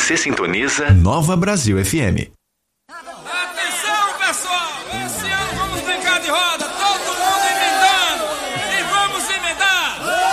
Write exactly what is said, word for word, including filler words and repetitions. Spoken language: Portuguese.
Você sintoniza Nova Brasil F M. Atenção, pessoal! Esse ano vamos brincar de roda!